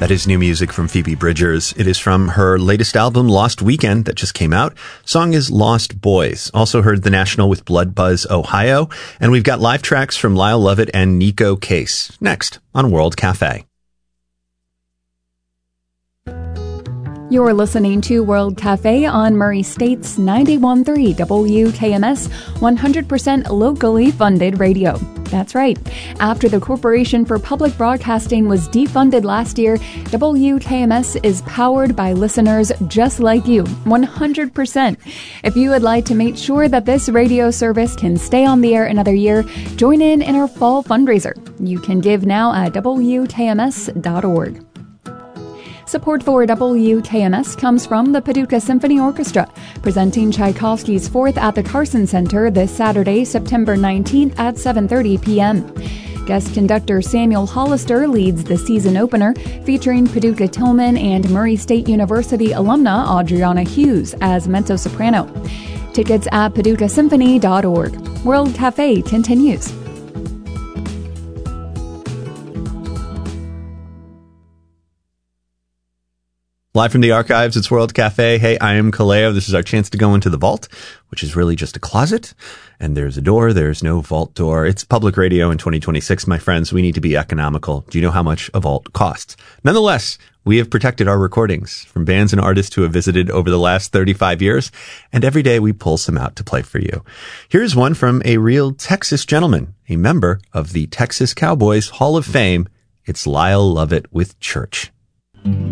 That is new music from Phoebe Bridgers. It is from her latest album, Lost Weekend, that just came out. Song is Lost Boys. Also heard The National with Blood Buzz, Ohio. And we've got live tracks from Lyle Lovett and Nico Case. Next on World Cafe. You're listening to World Cafe on Murray State's 91.3 WKMS, 100% locally funded radio. That's right. After the Corporation for Public Broadcasting was defunded last year, WKMS is powered by listeners just like you, 100%. If you would like to make sure that this radio service can stay on the air another year, join in our fall fundraiser. You can give now at WKMS.org. Support for WKMS comes from the Paducah Symphony Orchestra, presenting Tchaikovsky's Fourth at the Carson Center this Saturday, September 19th at 7:30 p.m. Guest conductor Samuel Hollister leads the season opener, featuring Paducah Tillman and Murray State University alumna Adriana Hughes as mezzo-soprano. Tickets at paducahsymphony.org. World Cafe continues. Live from the archives, it's World Cafe. Hey, I am Kaleo. This is our chance to go into the vault, which is really just a closet. And there's a door. There's no vault door. It's public radio in 2026, my friends. We need to be economical. Do you know how much a vault costs? Nonetheless, we have protected our recordings from bands and artists who have visited over the last 35 years. And every day we pull some out to play for you. Here's one from a real Texas gentleman, a member of the Texas Cowboys Hall of Fame. It's Lyle Lovett with Church.